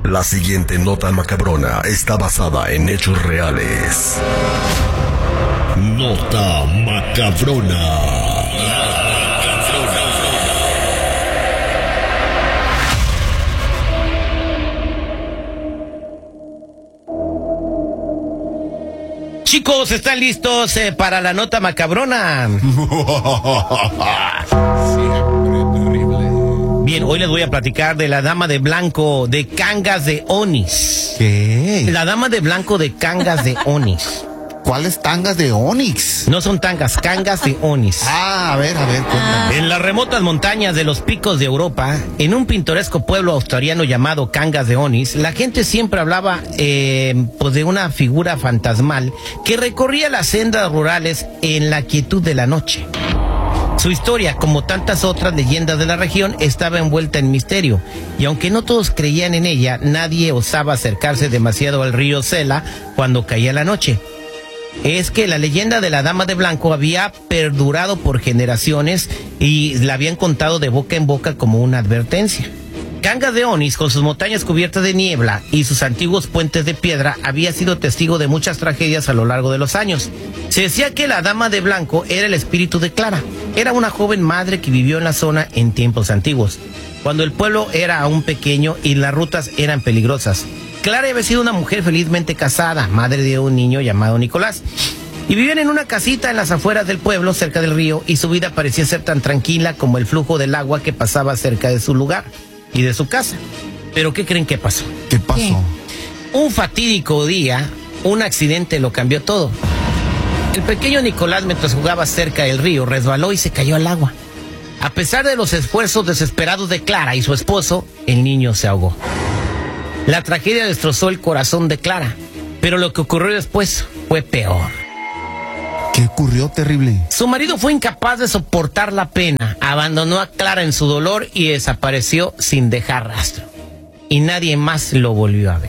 La siguiente nota macabrona está basada en hechos reales. Nota macabrona. Chicos, ¿están listos para la nota macabrona? Bien, hoy les voy a platicar de la dama de blanco de Cangas de Onix. ¿Qué? La dama de blanco de Cangas de Onix. ¿Cuáles tangas de Onix? No son tangas, Cangas de Onix. A ver, cuéntame. En las remotas montañas de los picos de Europa, en un pintoresco pueblo australiano llamado Cangas de Onix, la gente siempre hablaba pues de una figura fantasmal que recorría las sendas rurales en la quietud de la noche. Su historia, como tantas otras leyendas de la región, estaba envuelta en misterio, y aunque no todos creían en ella, nadie osaba acercarse demasiado al río Sela cuando caía la noche. Es que la leyenda de la dama de blanco había perdurado por generaciones y la habían contado de boca en boca como una advertencia. Cangas de Onix, con sus montañas cubiertas de niebla y sus antiguos puentes de piedra, había sido testigo de muchas tragedias a lo largo de los años. Se decía que la dama de blanco era el espíritu de Clara. Era una joven madre que vivió en la zona en tiempos antiguos, cuando el pueblo era aún pequeño y las rutas eran peligrosas. Clara había sido una mujer felizmente casada, madre de un niño llamado Nicolás, y vivían en una casita en las afueras del pueblo, cerca del río, y su vida parecía ser tan tranquila como el flujo del agua que pasaba cerca de su lugar y de su casa. Pero ¿qué creen que pasó? ¿Qué pasó? Un fatídico día, un accidente lo cambió todo. El pequeño Nicolás, mientras jugaba cerca del río, resbaló y se cayó al agua. A pesar de los esfuerzos desesperados de Clara y su esposo, el niño se ahogó. La tragedia destrozó el corazón de Clara, pero lo que ocurrió después fue peor. ¿Qué ocurrió, terrible? Su marido fue incapaz de soportar la pena, abandonó a Clara en su dolor y desapareció sin dejar rastro. Y nadie más lo volvió a ver.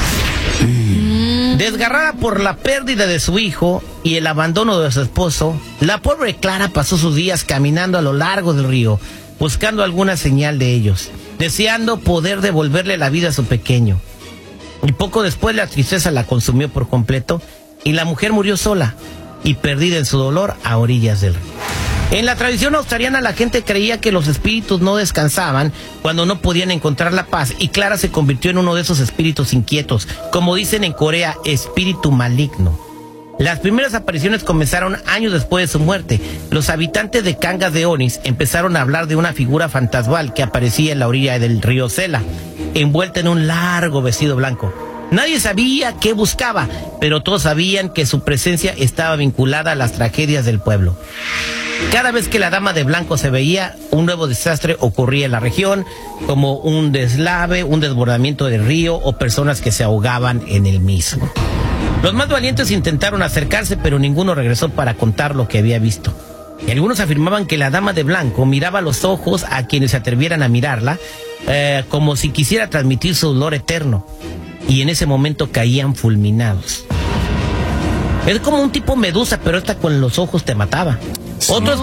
Desgarrada por la pérdida de su hijo y el abandono de su esposo, la pobre Clara pasó sus días caminando a lo largo del río, buscando alguna señal de ellos, deseando poder devolverle la vida a su pequeño. Y poco después la tristeza la consumió por completo y la mujer murió sola y perdida en su dolor a orillas del río. En la tradición australiana la gente creía que los espíritus no descansaban cuando no podían encontrar la paz, y Clara se convirtió en uno de esos espíritus inquietos, como dicen en Corea, espíritu maligno. Las primeras apariciones comenzaron años después de su muerte. Los habitantes de Cangas de Onix empezaron a hablar de una figura fantasmal que aparecía en la orilla del río Sela, envuelta en un largo vestido blanco. Nadie sabía qué buscaba, pero todos sabían que su presencia estaba vinculada a las tragedias del pueblo. Cada vez que la dama de blanco se veía, un nuevo desastre ocurría en la región, como un deslave, un desbordamiento del río o personas que se ahogaban en el mismo. Los más valientes intentaron acercarse, pero ninguno regresó para contar lo que había visto. Y algunos afirmaban que la dama de blanco miraba a los ojos a quienes se atrevieran a mirarla, como si quisiera transmitir su dolor eterno. Y en ese momento caían fulminados. Es como un tipo medusa, pero esta con los ojos te mataba. Otros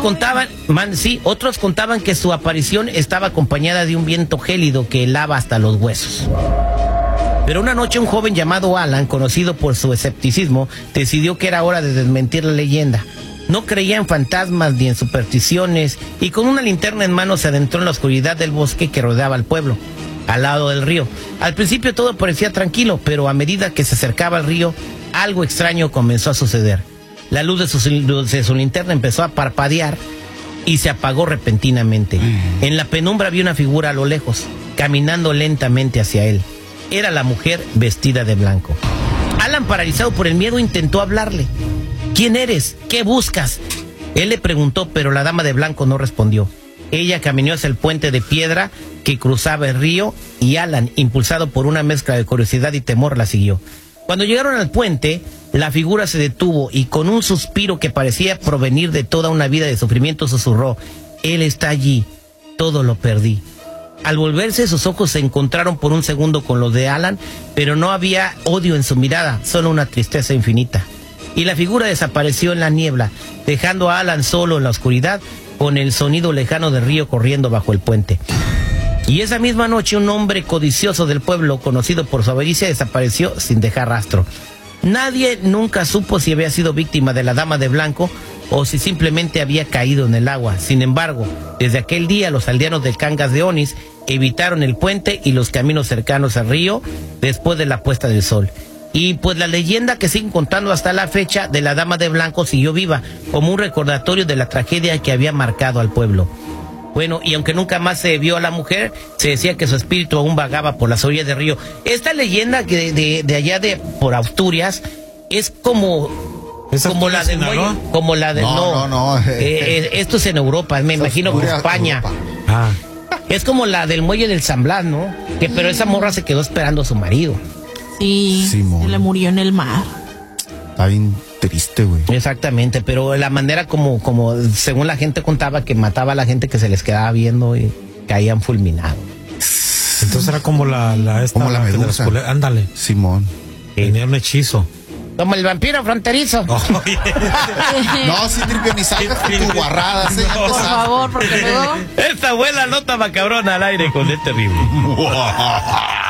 contaban que su aparición estaba acompañada de un viento gélido que helaba hasta los huesos. Pero una noche un joven llamado Alan, conocido por su escepticismo, decidió que era hora de desmentir la leyenda. No creía en fantasmas ni en supersticiones, y con una linterna en mano se adentró en la oscuridad del bosque que rodeaba al pueblo, al lado del río. Al principio todo parecía tranquilo, pero a medida que se acercaba al río, algo extraño comenzó a suceder. La luz de su linterna empezó a parpadear y se apagó repentinamente. En la penumbra vio una figura a lo lejos, caminando lentamente hacia él. Era la mujer vestida de blanco. Alan, paralizado por el miedo, intentó hablarle. ¿Quién eres? ¿Qué buscas? Él le preguntó, pero la dama de blanco no respondió. Ella caminó hacia el puente de piedra que cruzaba el río, y Alan, impulsado por una mezcla de curiosidad y temor, la siguió. Cuando llegaron al puente, la figura se detuvo y con un suspiro que parecía provenir de toda una vida de sufrimiento susurró: él está allí, todo lo perdí. Al volverse, sus ojos se encontraron por un segundo con los de Alan, pero no había odio en su mirada, solo una tristeza infinita. Y la figura desapareció en la niebla, dejando a Alan solo en la oscuridad, con el sonido lejano del río corriendo bajo el puente. Y esa misma noche un hombre codicioso del pueblo, conocido por su avaricia, desapareció sin dejar rastro. Nadie nunca supo si había sido víctima de la dama de blanco o si simplemente había caído en el agua. Sin embargo, desde aquel día los aldeanos del Cangas de Onix evitaron el puente y los caminos cercanos al río después de la puesta del sol. Y pues la leyenda que siguen contando hasta la fecha de la dama de blanco siguió viva como un recordatorio de la tragedia que había marcado al pueblo. Bueno, y aunque nunca más se vio a la mujer, se decía que su espíritu aún vagaba por las orillas del río. Esta leyenda que de allá por Asturias es como la del muelle, como la de No. esto es en Europa, me imagino que España. Ah. Es como la del muelle del San Blas, ¿no? Pero esa morra se quedó esperando a su marido. Sí, Simón. se le murió en el mar. Está bien triste, güey. Exactamente, pero la manera como según la gente contaba, que mataba a la gente que se les quedaba viendo y caían fulminados. Entonces era como la Como la medusa. Ándale. Simón. Tenía un hechizo. Como el vampiro fronterizo. Oye. No, sí, Tripio, ni salgas con tus guarradas, ¿eh? Por favor, porque luego... Esta fue la nota macabrona al aire con este ritmo.